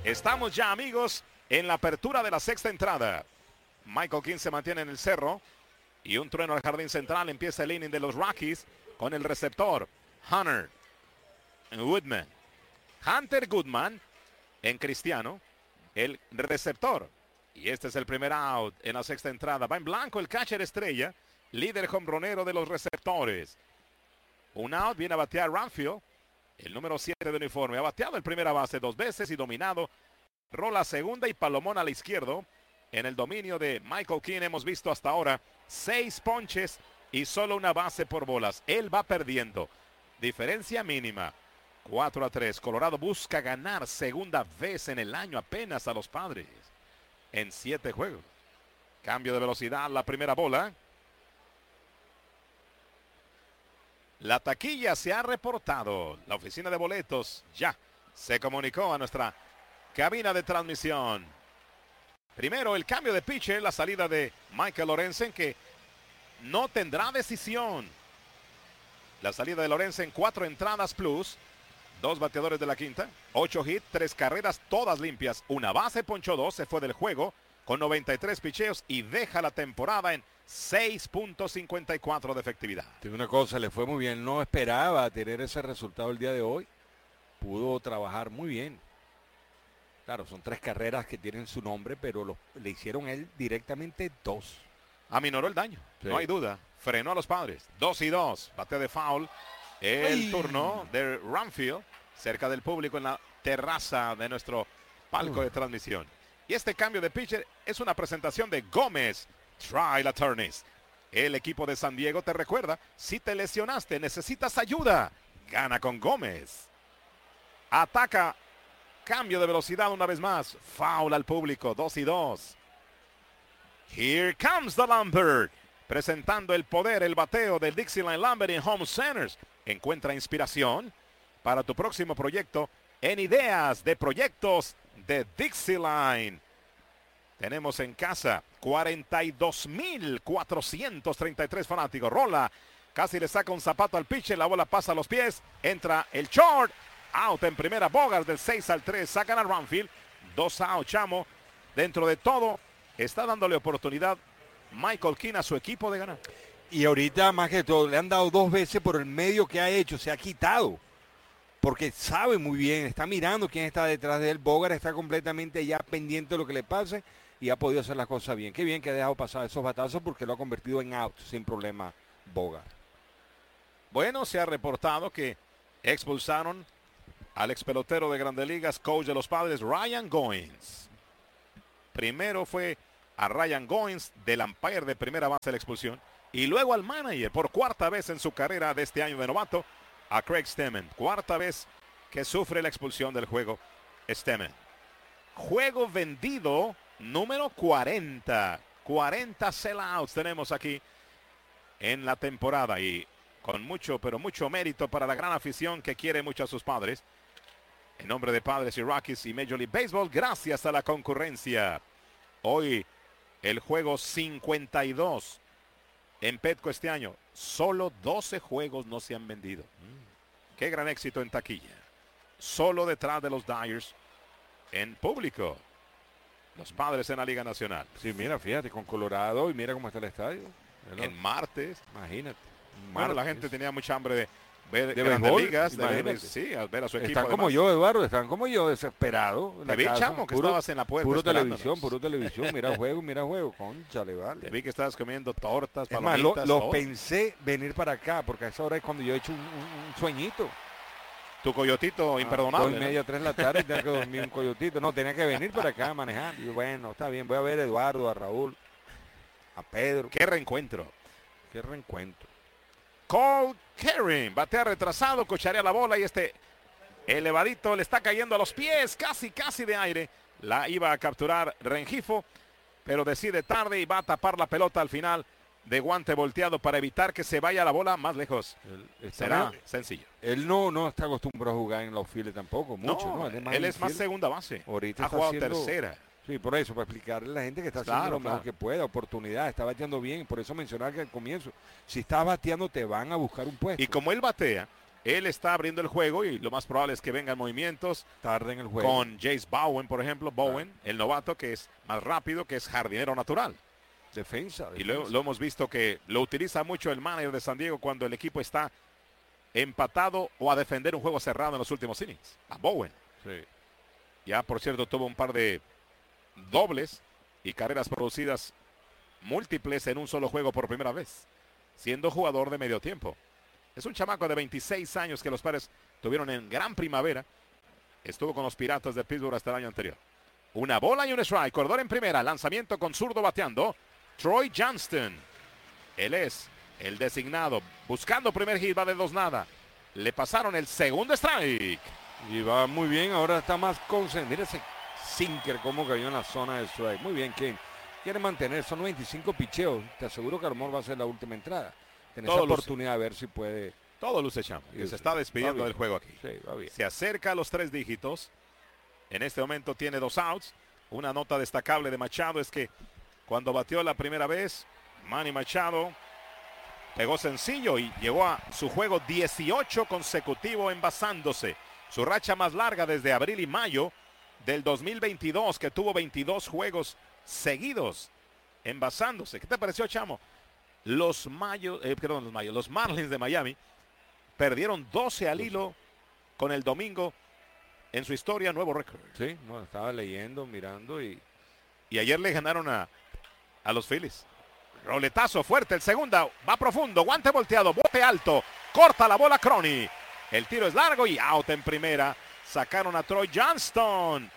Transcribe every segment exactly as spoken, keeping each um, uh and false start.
Estamos ya, amigos, en la apertura de la sexta entrada. Michael King se mantiene en el cerro y un trueno al jardín central. Empieza el inning de los Rockies con el receptor Hunter Goodman. Hunter Goodman en Cristiano, el receptor. Y este es el primer out en la sexta entrada. Va en blanco el catcher estrella, líder hombronero de los receptores. Un out, viene a batear Ramfield, el número siete de uniforme. Ha bateado el primera base dos veces y dominado. Rola segunda y palomón a la izquierda. En el dominio de Michael King hemos visto hasta ahora seis ponches y solo una base por bolas. Él va perdiendo. Diferencia mínima. cuatro a tres. Colorado busca ganar segunda vez en el año apenas a los Padres. En siete juegos. Cambio de velocidad, la primera bola. La taquilla se ha reportado. La oficina de boletos ya se comunicó a nuestra cabina de transmisión. Primero el cambio de pitcher, la salida de Michael Lorenzen, que no tendrá decisión. La salida de Lorenzen, cuatro entradas plus. Dos bateadores de la quinta, ocho hits, tres carreras, todas limpias. Una base, ponchó dos, se fue del juego con noventa y tres picheos y deja la temporada en seis punto cincuenta y cuatro de efectividad. Tiene una cosa, le fue muy bien. No esperaba tener ese resultado el día de hoy. Pudo trabajar muy bien. Claro, son tres carreras que tienen su nombre, pero lo, le hicieron él directamente dos. Aminoró el daño, sí. No hay duda. Frenó a los Padres. Dos y dos. Bate de foul. El Ay. turno de Ramfield, cerca del público en la terraza de nuestro palco uh. de transmisión. Y este cambio de pitcher es una presentación de Gómez Trial Attorneys. El equipo de San Diego te recuerda, si te lesionaste, necesitas ayuda, gana con Gómez. Ataca, cambio de velocidad una vez más. Foul al público, dos y dos. Here comes the Lambert. Presentando el poder, el bateo del Dixieland Lambert en Home Centers. Encuentra inspiración para tu próximo proyecto en Ideas de Proyectos de Dixieland. Tenemos en casa cuarenta y dos mil cuatrocientos treinta y tres fanáticos. Rola, casi le saca un zapato al pitcher, la bola pasa a los pies. Entra el short, out en primera. Bogart del seis al tres, sacan a Ramfield. Dos out, Chamo. Dentro de todo, está dándole oportunidad Michael King a su equipo de ganar. Y ahorita más que todo le han dado dos veces por el medio que ha hecho, se ha quitado. Porque sabe muy bien, está mirando quién está detrás de él. Bogart está completamente ya pendiente de lo que le pase y ha podido hacer las cosas bien. Qué bien que ha dejado pasar esos batazos porque lo ha convertido en out sin problema Bogart. Bueno, se ha reportado que expulsaron al ex pelotero de Grandes Ligas, coach de los Padres, Ryan Goins. Primero fue a Ryan Goins del umpire de primera base de la expulsión y luego al manager por cuarta vez en su carrera de este año de novato, a Craig Stemmen. Cuarta vez que sufre la expulsión del juego Stemmen. Juego vendido número cuarenta. cuarenta sellouts tenemos aquí en la temporada y con mucho, pero mucho mérito para la gran afición que quiere mucho a sus Padres. En nombre de Padres y Rockies y Major League Baseball, gracias a la concurrencia. Hoy el juego cincuenta y dos en Petco este año. Solo doce juegos no se han vendido. Mm. Qué gran éxito en taquilla. Solo detrás de los Dyers en público. Los Padres en la Liga Nacional. Sí, mira, fíjate, con Colorado y mira cómo está el estadio. ¿Verdad? En martes. Imagínate. Martes. Bueno, la gente tenía mucha hambre de ver de grandes béisbol, ligas. De ver, sí, al ver a su equipo. Están como yo, Eduardo, están como yo, desesperados. Te vi, Chamo, que puro, estabas en la puerta Puro televisión, puro televisión. Mira juego, mira juego. Cónchale, vale. Te vi que estabas comiendo tortas, es palomitas. Más, lo, lo pensé venir para acá, porque a esa hora es cuando yo he hecho un, un, un sueñito. Tu coyotito ah, imperdonable. Dos y media, ¿no? Tres de la tarde, tenía que dormir un coyotito. No, tenía que venir para acá a manejar. Y bueno, está bien, voy a ver a Eduardo, a Raúl, a Pedro. Qué reencuentro. Qué reencuentro. Cole Kering, batea retrasado, cocharea la bola y este elevadito le está cayendo a los pies, casi, casi de aire. La iba a capturar Rengifo, pero decide tarde y va a tapar la pelota al final de guante volteado para evitar que se vaya la bola más lejos. Él, Será bien. Sencillo. Él no, no está acostumbrado a jugar en la outfield tampoco, mucho. No, ¿no? Él es más, él es más segunda base. Ahorita ha jugado haciendo... tercera. Sí, por eso, para explicarle a la gente que está haciendo claro, lo mejor claro. que pueda, oportunidad, está bateando bien, por eso mencionar que al comienzo, si estás bateando te van a buscar un puesto. Y como él batea, él está abriendo el juego y lo más probable es que vengan movimientos tarde en el juego. Con Jace Bowen, por ejemplo, Bowen, ah. el novato que es más rápido, que es jardinero natural. Defensa. defensa. Y lo, lo hemos visto que lo utiliza mucho el manager de San Diego cuando el equipo está empatado o a defender un juego cerrado en los últimos innings. A Bowen. Sí. Ya, por cierto, tuvo un par de dobles y carreras producidas múltiples en un solo juego por primera vez, siendo jugador de medio tiempo. Es un chamaco de veintiséis años que los Padres tuvieron en gran primavera. Estuvo con los Piratas de Pittsburgh hasta el año anterior. Una bola y un strike. Corredor en primera. Lanzamiento con zurdo bateando. Troy Johnston. Él es el designado. Buscando primer hit. Va de dos nada. Le pasaron el segundo strike. Y va muy bien. Ahora está más concentrado. Mira ese sinker cómo cayó en la zona de strike. Muy bien, Ken. Quiere mantener. Son veinticinco picheos. Te aseguro que a lo mejor va a ser la última entrada. Tienes esa oportunidad de ver si puede. Todo luce, Chamo, que se está despidiendo del juego aquí. Sí, va bien. Se acerca a los tres dígitos. En este momento tiene dos outs. Una nota destacable de Machado es que cuando batió la primera vez, Manny Machado pegó sencillo y llegó a su juego dieciocho consecutivo envasándose. Su racha más larga desde abril y mayo del dos mil veintidós, que tuvo veintidós juegos seguidos envasándose. ¿Qué te pareció, Chamo? Los Mayos, eh, perdón, los Mayos, los Marlins de Miami perdieron doce al hilo con el domingo en su historia, nuevo récord. Sí, no, estaba leyendo, mirando y... Y ayer le ganaron a, a los Phillies. Roletazo fuerte, el segunda, va profundo, guante volteado, bote alto, corta la bola Crony. El tiro es largo y out en primera. Sacaron a Troy Johnston.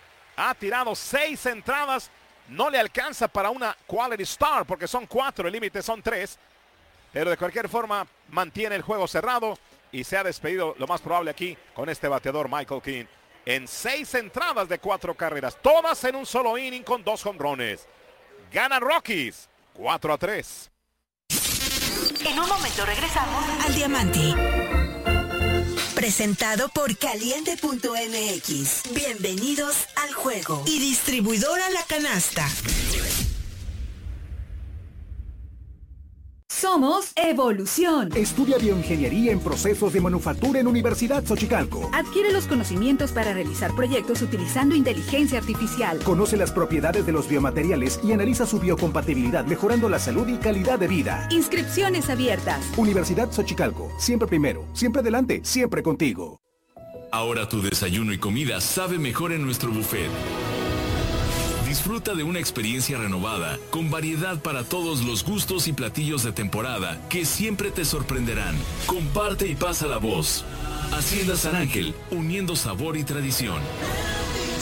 Ha tirado seis entradas. No le alcanza para una quality start porque son cuatro, el límite son tres. Pero de cualquier forma mantiene el juego cerrado y se ha despedido lo más probable aquí con este bateador Michael King. En seis entradas de cuatro carreras, todas en un solo inning con dos jonrones. Ganan Rockies cuatro a tres. En un momento regresamos al Diamante. Presentado por Caliente punto M X. Bienvenidos al juego. Y distribuidora La Canasta. Somos Evolución. Estudia bioingeniería en procesos de manufactura en Universidad Xochicalco. Adquiere los conocimientos para realizar proyectos utilizando inteligencia artificial. Conoce las propiedades de los biomateriales y analiza su biocompatibilidad, mejorando la salud y calidad de vida. Inscripciones abiertas. Universidad Xochicalco. Siempre primero, siempre adelante, siempre contigo. Ahora tu desayuno y comida sabe mejor en nuestro buffet. Disfruta de una experiencia renovada, con variedad para todos los gustos y platillos de temporada que siempre te sorprenderán. Comparte y pasa la voz. Hacienda San Ángel, uniendo sabor y tradición.